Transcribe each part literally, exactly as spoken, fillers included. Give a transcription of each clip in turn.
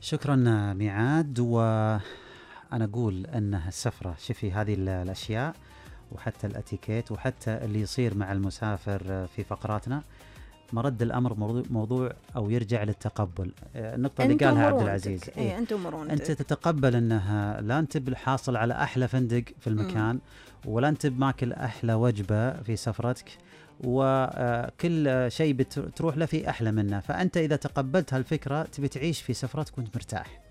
شكرا ميعاد. وأنا أقول أن السفرة، شوفي هذه الأشياء وحتى الأتيكيت وحتى اللي يصير مع المسافر في فقراتنا، مرد الأمر موضوع, موضوع أو يرجع للتقبل. النقطة اللي قالها عبد العزيز، إيه أنت أنت تتقبل أنها لا أنت بالحاصل على أحلى فندق في المكان، م. ولا أنت بماكل أحلى وجبة في سفرتك، وكل شيء بتروح له في أحلى منه. فأنت إذا تقبلت هالفكرة تبي تعيش في سفرتك وأنت مرتاح.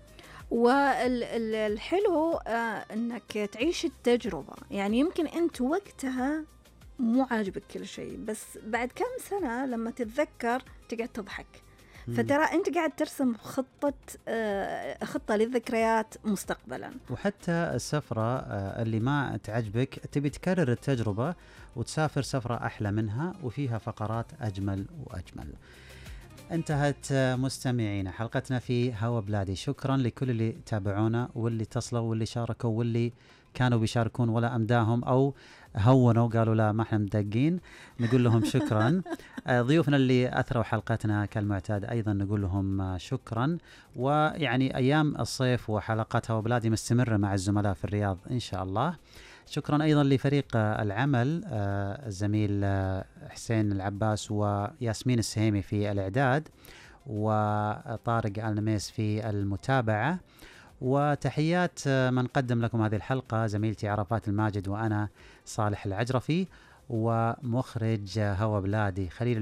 والحلو أنك تعيش التجربة. يعني يمكن أنت وقتها مو عاجبك كل شيء، بس بعد كم سنة لما تتذكر تقعد تضحك. فترى أنت قاعد ترسم خطة آه خطة للذكريات مستقبلا. وحتى السفرة آه اللي ما تعجبك تبي تكرر التجربة وتسافر سفرة أحلى منها وفيها فقرات أجمل وأجمل. انتهت مستمعينا حلقتنا في هوا بلادي. شكرا لكل اللي تابعونا واللي اتصلوا واللي شاركوا واللي كانوا بيشاركون ولا أمداهم أو هونوا قالوا لا ما احنا مدقين، نقول لهم شكرا. ضيوفنا اللي أثروا حلقتنا كالمعتاد أيضا نقول لهم شكرا. ويعني أيام الصيف وحلقات هوا بلادي مستمرة مع الزملاء في الرياض إن شاء الله. شكرا أيضا لفريق العمل، الزميل حسين العباس وياسمين السهيمي في الإعداد وطارق النميس في المتابعة. وتحيات من قدم لكم هذه الحلقة زميلتي عرفات الماجد وأنا صالح العجرفي، ومخرج هوا بلادي خليل